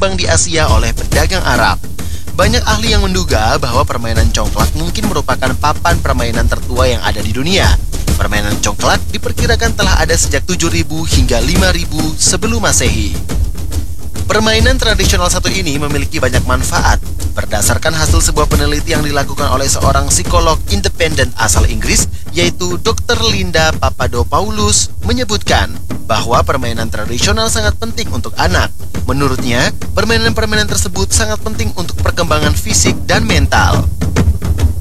berkembang di Asia oleh pedagang Arab. Banyak ahli yang menduga bahwa permainan congklak mungkin merupakan papan permainan tertua yang ada di dunia. Permainan congklak diperkirakan telah ada sejak 7.000 hingga 5.000 sebelum Masehi. Permainan tradisional satu ini memiliki banyak manfaat. Berdasarkan hasil sebuah penelitian yang dilakukan oleh seorang psikolog independen asal Inggris, yaitu Dr. Linda Papadopoulos, menyebutkan bahwa permainan tradisional sangat penting untuk anak. Menurutnya, permainan-permainan tersebut sangat penting untuk perkembangan fisik dan mental.